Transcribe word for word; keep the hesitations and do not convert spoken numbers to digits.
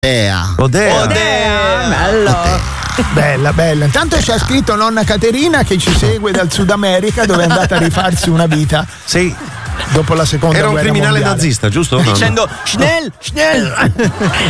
Odea. Odea. Odea. Bello. Bella, bella. Intanto c'è scritto nonna Caterina che ci segue dal Sud America, dove è andata a rifarsi una vita. Sì. Dopo la seconda Era un guerra criminale mondiale. nazista, giusto? Dicendo Schnell, Schnell.